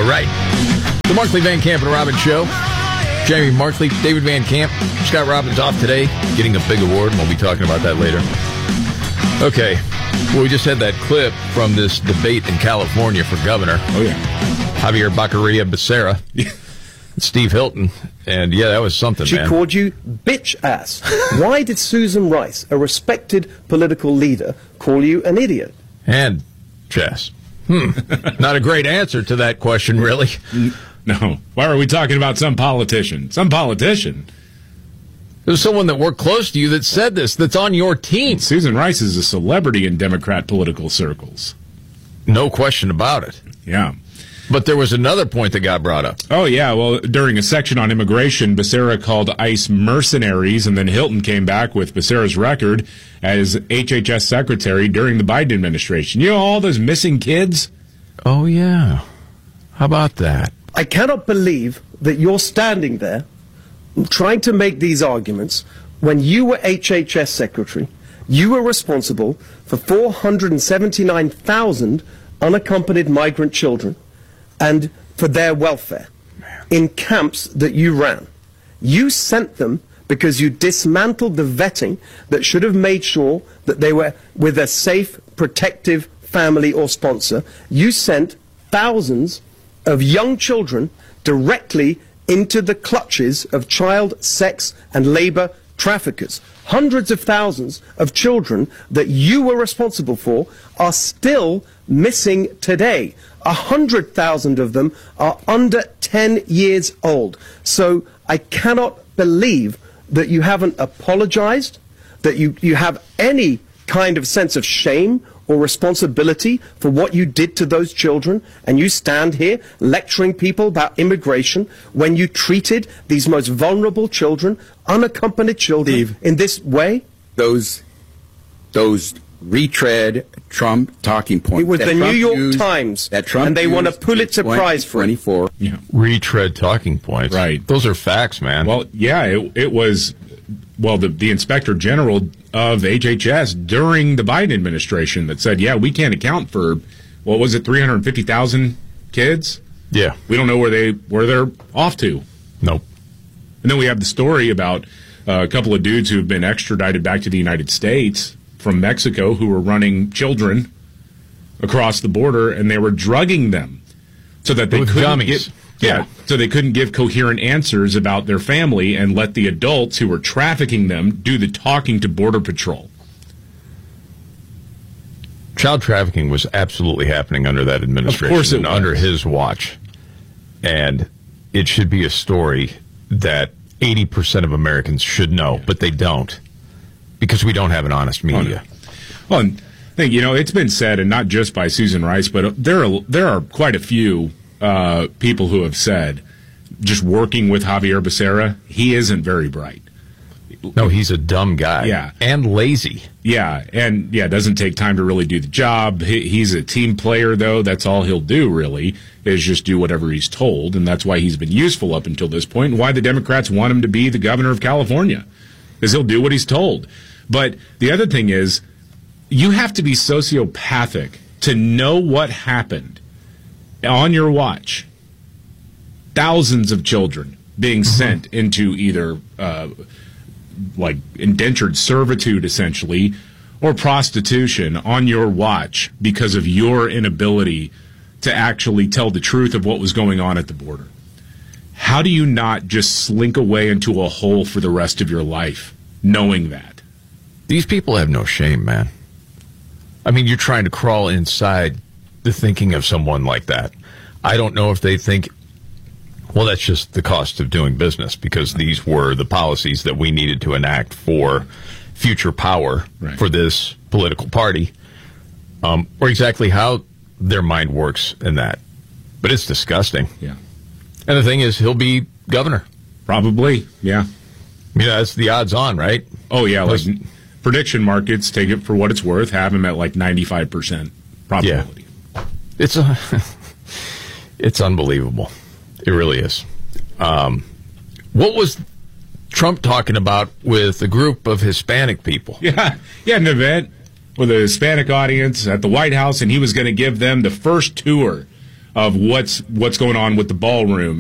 All right. The Markley, Van Camp, and Robbins Show. Jamie Markley, David Van Camp. Scott Robbins off today, getting a big award, and we'll be talking about that later. Okay. Well, we just had that clip from this debate in California for governor. Oh, yeah. Javier Baccaria Becerra. Steve Hilton. And, yeah, that was something, She man. called you bitch ass. Why did Susan Rice, a respected political leader, call you an idiot? And Chess. Not a great answer to that question, really. No. Why are we talking about some politician? Some politician? There's someone that worked close to you that said this, that's on your team. Susan Rice is a celebrity in Democrat political circles. No question about it. Yeah. But there was another point that got brought up. Oh, yeah. Well, during a section on immigration, Becerra called ICE mercenaries, and then Hilton came back with Becerra's record as HHS secretary during the Biden administration. You know, all those missing kids? Oh, yeah. How about that? I cannot believe that you're standing there trying to make these arguments when you were HHS secretary. You were responsible for 479,000 unaccompanied migrant children and for their welfare in camps that you ran. You sent them because you dismantled the vetting that should have made sure that they were with a safe, protective family or sponsor. You sent thousands of young children directly into the clutches of child, sex, and labor traffickers. Hundreds of thousands of children that you were responsible for are still missing today. 100,000 of them are under 10 years old. So I cannot believe that you haven't apologized, that you have any kind of sense of shame or responsibility for what you did to those children, and you stand here lecturing people about immigration when you treated these most vulnerable children, unaccompanied children, Steve, in this way? Those retread Trump talking points. It was that the Trump New York used, Times, that Trump and they won a used Pulitzer in Prize for it. 2024. Yeah. Retread talking points. Right. Those are facts, man. Well, yeah, it was, well, the Inspector General of HHS during the Biden administration that said, yeah, we can't account for, what was it, 350,000 kids? Yeah. We don't know where they're off to. Nope. And then we have the story about a couple of dudes who have been extradited back to the United States from Mexico who were running children across the border, and they were drugging them so that they With couldn't gummies. so they couldn't give coherent answers about their family and let the adults who were trafficking them do the talking to Border Patrol. Child trafficking was absolutely happening under that administration. Of course it and was. under his watch. And it should be a story that 80% of Americans should know, but they don't. Because we don't have an honest media. Well, and I think, it's been said, and not just by Susan Rice, but there are quite a few people who have said, just working with Javier Becerra, he isn't very bright. No, he's a dumb guy. Yeah. And lazy. Yeah, and doesn't take time to really do the job. He's a team player, though. That's all he'll do, really, is just do whatever he's told, and that's why he's been useful up until this point, and why the Democrats want him to be the governor of California, is he'll do what he's told. But the other thing is, you have to be sociopathic to know what happened on your watch. Thousands of children being sent into either like indentured servitude, essentially, or prostitution on your watch because of your inability to actually tell the truth of what was going on at the border. How do you not just slink away into a hole for the rest of your life knowing that? These people have no shame, man. I mean, you're trying to crawl inside the thinking of someone like that. I don't know if they think, well, that's just the cost of doing business, because these were the policies that we needed to enact for future power for this political party, or exactly how their mind works in that. But it's disgusting. Yeah. And the thing is, he'll be governor. Probably, yeah. I mean, that's the odds on, right? Oh, yeah. Like prediction markets, take it for what it's worth, have him at like 95% probability. Yeah. It's unbelievable. It really is. What was Trump talking about with a group of Hispanic people? Yeah, he had an event with a Hispanic audience at the White House, and he was going to give them the first tour of what's going on with the ballroom